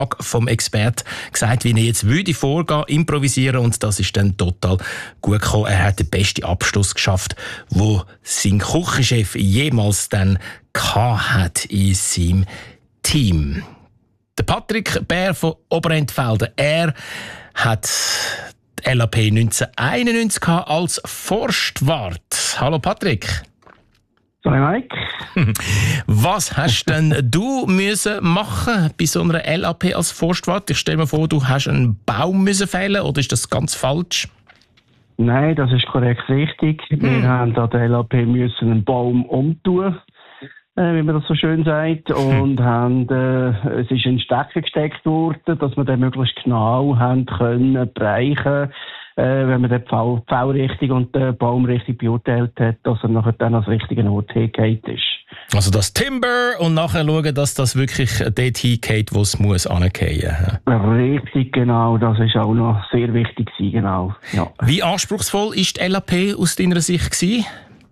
vom Experten gesagt, wie er jetzt würde vorgehen, improvisieren, und das ist dann total gut gekommen. Er hat den besten Abschluss geschafft, wo sein Küchenchef jemals dann hat in seinem Team. Der Patrick Bär von Oberentfelden, er hat die LAP 1991 als Forstwart. Hallo Patrick. Sorry Mike. Was hast denn du müssen machen bei so einer LAP als Forstwart? Ich stelle mir vor, du hast einen Baum müssen fällen, oder ist das ganz falsch? Nein, das ist korrekt richtig. Wir haben an der LAP müssen einen Baum umtun, wie man das so schön sagt, und haben, es ist in Stecker gesteckt worden, dass wir den möglichst genau haben können bereichen, wenn man den Pfau richtig und den Baum richtig beurteilt hat, dass er nachher dann ans richtige Ort hingeht ist. Also das Timber und nachher schauen, dass das wirklich dort hingeht, wo es muss hingehen. Richtig, genau. Das ist auch noch sehr wichtig gewesen, genau. Ja. Wie anspruchsvoll war die LAP aus deiner Sicht gewesen?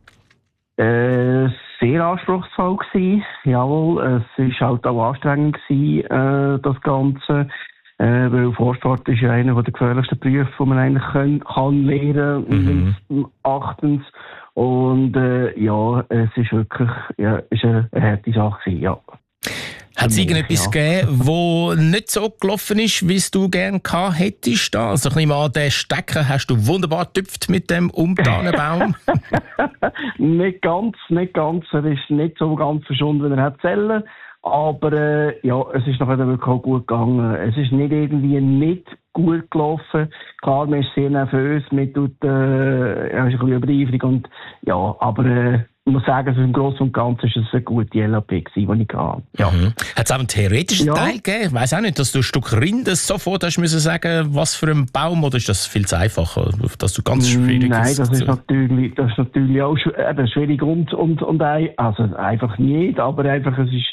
Sehr anspruchsvoll gewesen. Jawohl, es ist halt auch anstrengend gewesen, das Ganze. Weil Forstwart ist ja einer der gefährlichsten Berufe, die man eigentlich kann lernen, achtens. Und ja, es ist wirklich ist eine harte Sache gewesen, ja. Hat es irgendetwas gegeben, wo nicht so gelaufen ist, wie es du gerne gehabt hättest? Also ich nehme an, den Stecker hast du wunderbar getüpft mit dem Tannenbaum. Nicht ganz. Er ist nicht so ganz verschwunden, wie er hat zählen. Aber ja, es ist nachher wirklich auch gut gegangen. Es ist nicht irgendwie nicht gut gelaufen. Klar, man ist sehr nervös, man tut, ist ein bisschen übereifrig und ja, aber ich muss sagen, im Großen und Ganzen ist es eine gute LAP gewesen, die ich hatte. Ja. Hat es auch einen theoretischen Teil gegeben? Ich weiss auch nicht, dass du ein Stück Rinde sofort hast müssen sagen, was für ein Baum, oder ist das viel zu einfacher, dass du ganz schwierig Nein, das ist natürlich auch schwierig und also einfach nicht, aber einfach es ist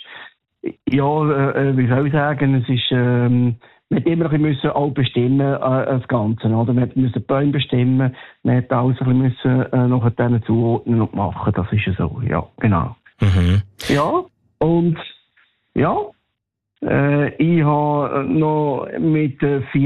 wie soll ich sagen, es ist, man hat immer ein bisschen auch bestimmen, das Ganze, oder? Man musste die Bäume bestimmen, man hat alles ein bisschen noch denen zuordnen und machen, das ist ja so, ja, genau. Ja, und ja, ich habe noch mit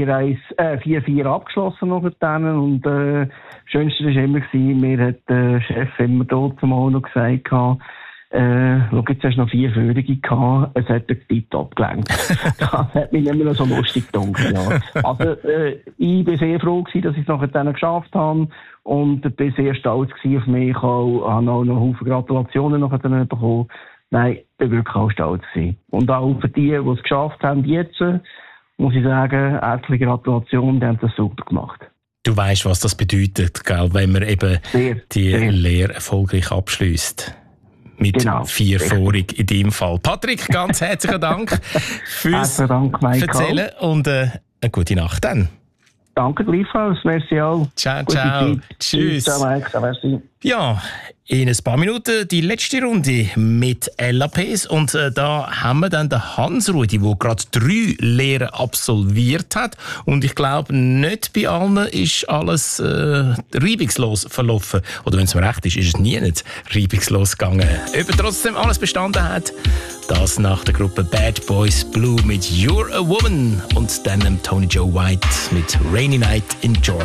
4-4 abgeschlossen noch mit denen, und das Schönste war immer, mir hat der Chef immer dort zumal noch gesagt, schau, jetzt hast du noch 4 Führungen gehabt, es hat den Tipp gelenkt. Das hat mich immer noch so lustig gedacht, ja. Also, ich war sehr froh gewesen, dass ich es nachher dann geschafft habe, und bin sehr stolz gewesen auf mich, habe auch noch einen Haufen Gratulationen nachher dann bekommen. Nein, ich bin wirklich auch stolz gewesen. Und auch für die es geschafft haben jetzt, muss ich sagen, herzliche Gratulation, die haben das super gemacht. Du weißt, was das bedeutet, gell, wenn man eben die Lehre erfolgreich abschliesst. Mit 4 Vorig in deinem Fall. Patrick, ganz herzlichen Dank fürs Erzählen und eine gute Nacht dann. Danke gleichfalls, merci auch. Ciao, ciao. Tschüss. Ciao, Mike. Merci. Ja, in ein paar Minuten die letzte Runde mit LAPs, und da haben wir dann den Hans-Rudi, der gerade 3 Lehren absolviert hat, und ich glaube, nicht bei allen ist alles reibungslos verlaufen, oder wenn es mir recht ist es nie nicht reibungslos gegangen. Ob er trotzdem alles bestanden hat, das nach der Gruppe Bad Boys Blue mit You're a Woman und dann Tony Joe White mit Rainy Night in Georgia.